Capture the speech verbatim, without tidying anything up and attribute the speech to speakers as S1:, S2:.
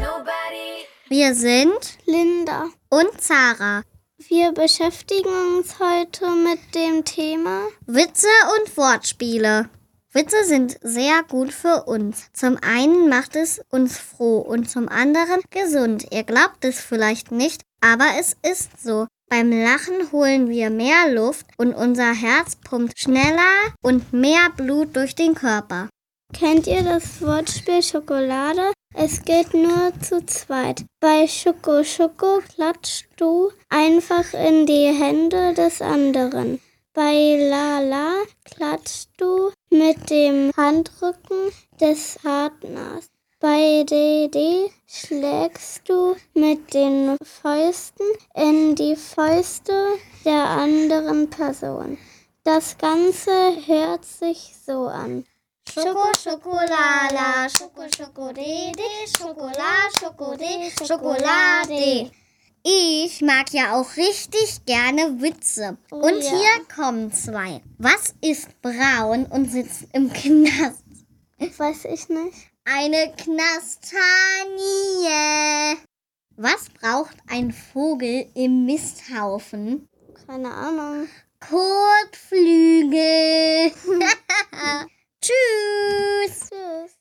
S1: Wir sind
S2: Linda
S1: und Zara.
S2: Wir beschäftigen uns heute mit dem Thema
S1: Witze und Wortspiele. Witze sind sehr gut für uns. Zum einen macht es uns froh und zum anderen gesund. Ihr glaubt es vielleicht nicht, aber es ist so. Beim Lachen holen wir mehr Luft und unser Herz pumpt schneller und mehr Blut durch den Körper.
S2: Kennt ihr das Wortspiel Schokolade? Es geht nur zu zweit. Bei Schoko Schoko klatschst du einfach in die Hände des anderen. Bei La La klatschst du mit dem Handrücken des Partners. Bei D D schlägst du mit den Fäusten in die Fäuste der anderen Person. Das Ganze hört sich so an.
S1: Schoko, Schokolala, Schoko, Schokolade, Schokolade, Schokolade, Schokolade. Ich mag ja auch richtig gerne Witze.
S2: Oh,
S1: und
S2: ja.
S1: Hier kommen zwei. Was ist braun und sitzt im Knast?
S2: Weiß ich nicht.
S1: Eine Knastanie. Was braucht ein Vogel im Misthaufen?
S2: Keine Ahnung.
S1: Kotflügel. Tschüss.
S2: Tschüss.